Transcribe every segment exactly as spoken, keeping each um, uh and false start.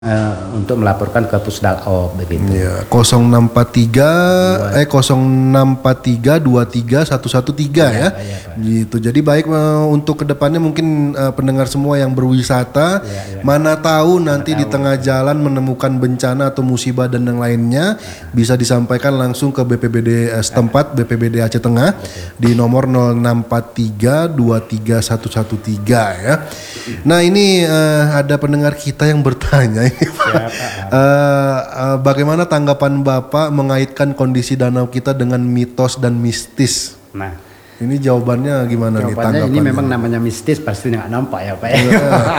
Uh, untuk melaporkan ke Pusdalop begitu. Ya, nol enam empat tiga eh nol enam empat tiga dua tiga satu satu tiga ya. ya. ya gitu. Jadi baik uh, untuk kedepannya mungkin uh, pendengar semua yang berwisata, ya, ya. mana tahu nanti mana di tahu. tengah jalan menemukan bencana atau musibah dan yang lainnya, ya. bisa disampaikan langsung ke B P B D uh, setempat, B P B D Aceh Tengah Betul. di nomor nol enam empat tiga dua tiga satu satu tiga ya. Nah ini uh, ada pendengar kita yang bertanya. uh, uh, bagaimana tanggapan Bapak mengaitkan kondisi danau kita dengan mitos dan mistis? Nah, ini jawabannya gimana jawabannya nih tanggapannya? Ini memang namanya mistis pasti nggak nampak ya Pak ya.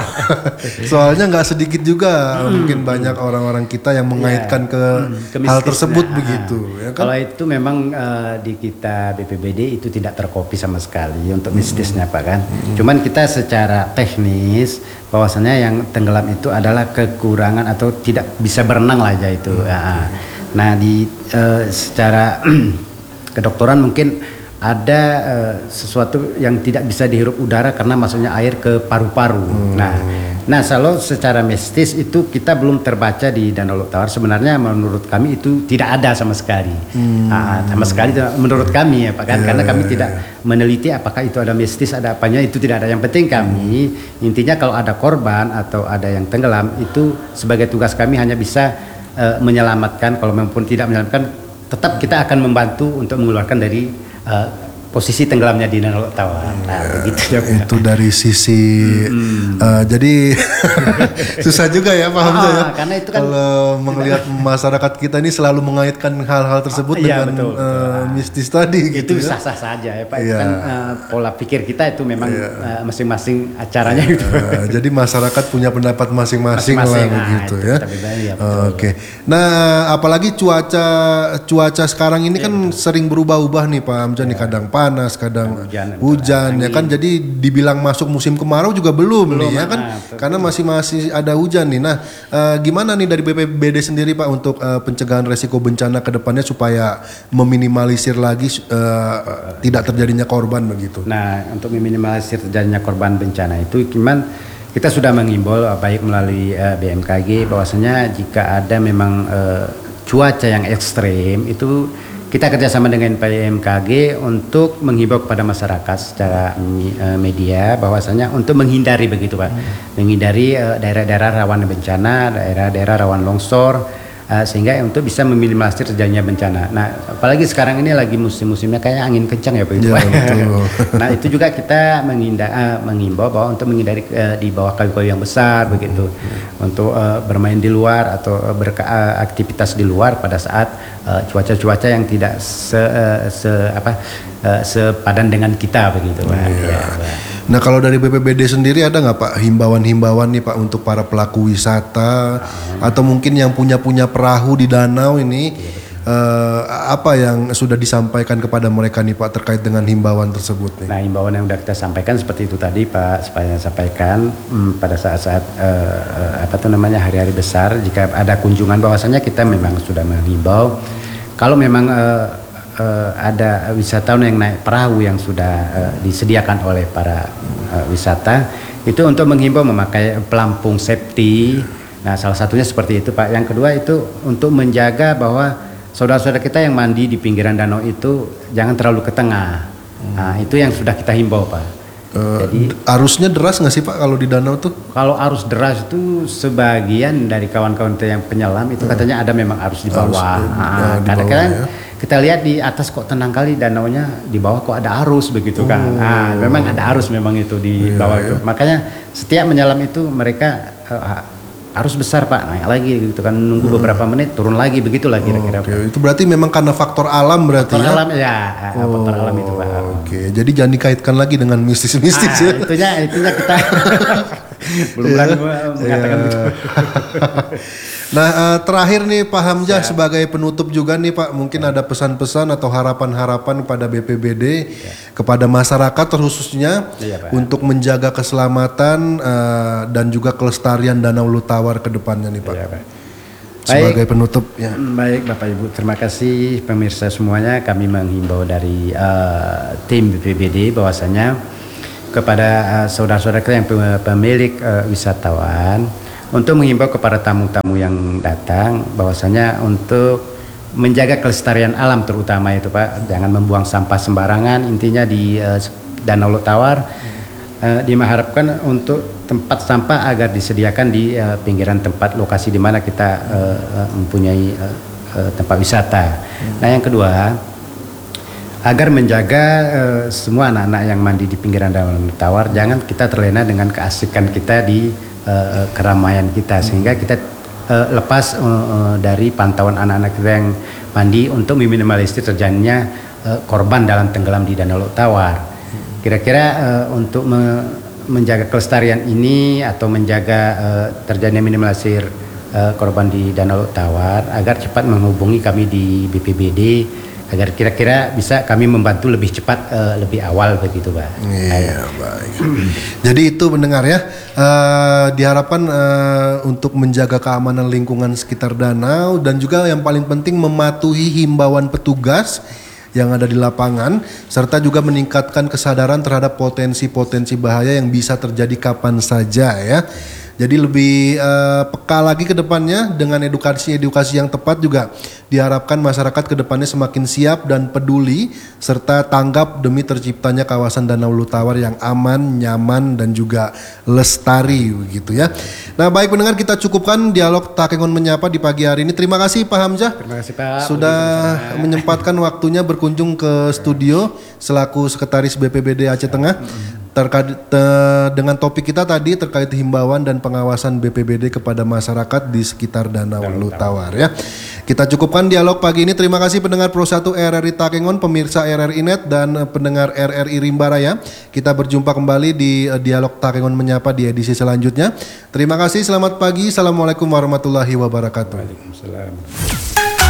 Soalnya nggak sedikit juga hmm. mungkin banyak orang-orang kita yang mengaitkan ya. ke, hmm. ke hal tersebut nah, begitu. Ya kan? Kalau itu memang uh, di kita B P B D itu tidak terkopi sama sekali untuk mistisnya hmm. Pak kan. Hmm. Cuman kita secara teknis bahwasanya yang tenggelam itu adalah kekurangan atau tidak bisa berenang lah aja itu. Hmm. Nah, nah di uh, secara kedokteran mungkin ada uh, sesuatu yang tidak bisa dihirup udara karena masuknya air ke paru-paru. Hmm. Nah, nah kalau secara mistis itu kita belum terbaca di Danau Lok Tawar. Sebenarnya menurut kami itu tidak ada sama sekali, hmm. nah, sama sekali menurut kami ya Pak kan, yeah, karena kami yeah, tidak yeah. meneliti apakah itu ada mistis, ada apanya itu tidak ada. Yang penting kami hmm. intinya kalau ada korban atau ada yang tenggelam itu sebagai tugas kami hanya bisa uh, menyelamatkan. Kalau maupun tidak menyelamatkan, tetap kita akan membantu untuk mengeluarkan dari Uh, posisi tenggelamnya di Danau Lok Tawar. Nah, ya, begitu ya, itu dari sisi hmm. uh, jadi susah juga ya paham ah, ya. Karena itu kan kalau melihat masyarakat kita ini selalu mengaitkan hal-hal tersebut ah, dengan iya, betul, betul. Uh, mistis tadi. Itu gitu sah-sah ya. saja ya Pak. Ya. Itu kan uh, pola pikir kita itu memang ya. uh, masing-masing acaranya gitu. Uh, jadi masyarakat punya pendapat masing-masing, masing-masing lah begitu nah, ya. ya uh, Oke. Okay. Nah, apalagi cuaca cuaca sekarang ini ya, kan betul. sering berubah-ubah nih Pak Hamzah ya. nih kadang panas, kadang hujan, hujan ya kan, jadi dibilang masuk musim kemarau juga belum, belum nih ya kan, nah, karena masih masih ada hujan nih. Nah, uh, gimana nih dari B P B D sendiri Pak untuk uh, pencegahan resiko bencana kedepannya supaya meminimalisir lagi uh, tidak terjadinya korban begitu? Nah, untuk meminimalisir terjadinya korban bencana itu, cuman kita sudah mengimbau baik melalui uh, B M K G bahwasanya jika ada memang uh, cuaca yang ekstrim itu kita kerjasama dengan P M K G untuk menghimbau kepada masyarakat secara uh, media bahwasanya untuk menghindari begitu Pak, hmm. menghindari uh, daerah-daerah rawan bencana, daerah-daerah rawan longsor, uh, sehingga untuk bisa meminimalisir terjadinya bencana. Nah, apalagi sekarang ini lagi musim-musimnya kayak angin kencang ya Pak. Ya, nah itu juga kita menghindar, uh, menghimbau bahwa untuk menghindari uh, di bawah kayu-kayu yang besar hmm. begitu, hmm. untuk uh, bermain di luar atau uh, beraktivitas di luar pada saat Uh, cuaca-cuaca yang tidak se, uh, se apa uh, sepadan dengan kita begitu Pak. Iya. Ya, nah kalau dari B P B D sendiri ada nggak Pak himbauan-himbauan nih Pak untuk para pelaku wisata hmm. atau mungkin yang punya-punya perahu di danau ini, uh, apa yang sudah disampaikan kepada mereka nih Pak terkait dengan himbauan tersebut nih? Nah, himbauan yang sudah kita sampaikan seperti itu tadi Pak, supaya sampaikan hmm, pada saat-saat uh, apa tuh namanya hari-hari besar jika ada kunjungan, bahwasanya kita memang sudah menghimbau kalau memang uh, uh, ada wisatawan yang naik perahu yang sudah uh, disediakan oleh para uh, wisata itu untuk menghimbau memakai pelampung safety. Nah, salah satunya seperti itu Pak. Yang kedua itu untuk menjaga bahwa saudara-saudara kita yang mandi di pinggiran danau itu jangan terlalu ke tengah. Nah, itu yang sudah kita himbau Pak. Uh, Jadi arusnya deras nggak sih Pak kalau di danau tuh? Kalau arus deras itu sebagian dari kawan-kawan yang penyelam itu uh, katanya ada memang arus di bawah. Arus, nah, uh, kadang-kadang ya. Kita lihat di atas kok tenang kali danaunya, di bawah kok ada arus begitu kan. Oh. Nah, memang ada arus memang itu di iya, bawah iya. itu. Makanya setiap menyelam itu mereka uh, arus besar Pak, naik lagi gitu kan, nunggu hmm. beberapa menit turun lagi, begitulah kira-kira. Oh, okay. Itu berarti memang karena faktor alam berarti faktor ya? alam ya, oh, faktor alam itu Pak. Oke, okay. Jadi jangan dikaitkan lagi dengan mistis-mistis ah, ya? Itunya, itunya kita belum berani mengatakan gitu. Nah uh, terakhir nih Pak Hamzah ya. Sebagai penutup juga nih Pak, mungkin ya. Ada pesan-pesan atau harapan-harapan pada B P B D ya. Kepada masyarakat terkhususnya ya, untuk menjaga keselamatan uh, dan juga kelestarian Danau Lok Tawar ke depannya nih Pak. Ya, Pak. Sebagai baik, penutup ya. Baik Bapak Ibu, terima kasih pemirsa semuanya. Kami menghimbau dari uh, tim B P B D bahwasanya kepada uh, saudara-saudara yang pemilik uh, wisatawan untuk mengimbau kepada tamu-tamu yang datang bahwasanya untuk menjaga kelestarian alam terutama itu Pak, jangan membuang sampah sembarangan. Intinya di uh, Danau Lutawar uh, diharapkan untuk tempat sampah agar disediakan di uh, pinggiran tempat lokasi di mana kita uh, uh, mempunyai uh, uh, tempat wisata. Hmm. Nah yang kedua, agar menjaga uh, semua anak-anak yang mandi di pinggiran Danau Lutawar, jangan kita terlena dengan keasikan kita di uh, keramaian kita, sehingga kita Uh, lepas uh, uh, dari pantauan anak-anak kita yang mandi untuk meminimalisir terjadinya uh, korban dalam tenggelam di Danau Tawar. Kira-kira uh, untuk me menjaga kelestarian ini atau menjaga uh, terjadinya minimalisir uh, korban di Danau Tawar, agar cepat menghubungi kami di B P B D agar kira-kira bisa kami membantu lebih cepat, uh, lebih awal begitu Pak. Iya baik. Jadi itu mendengar ya, uh, diharapkan uh, untuk menjaga keamanan lingkungan sekitar danau dan juga yang paling penting mematuhi himbauan petugas yang ada di lapangan serta juga meningkatkan kesadaran terhadap potensi-potensi bahaya yang bisa terjadi kapan saja ya. Jadi lebih uh, peka lagi ke depannya dengan edukasi-edukasi yang tepat juga diharapkan masyarakat ke depannya semakin siap dan peduli serta tanggap demi terciptanya kawasan Danau Lutawar yang aman, nyaman dan juga lestari begitu ya. Nah, baik pendengar, kita cukupkan dialog Takengon Menyapa di pagi hari ini. Terima kasih Pak Hamzah. Terima kasih Pak. Sudah menyempatkan waktunya berkunjung ke studio selaku Sekretaris B P B D Aceh Tengah. Terkait te, dengan topik kita tadi terkait himbauan dan pengawasan B P B D kepada masyarakat di sekitar Danau Lutawar ya. Kita cukupkan dialog pagi ini. Terima kasih pendengar Pro satu R R I Takengon, pemirsa R R I Net dan pendengar R R I Rimba Raya. Kita berjumpa kembali di uh, dialog Takengon Menyapa di edisi selanjutnya. Terima kasih, selamat pagi. Assalamualaikum warahmatullahi wabarakatuh. Waalaikumsalam.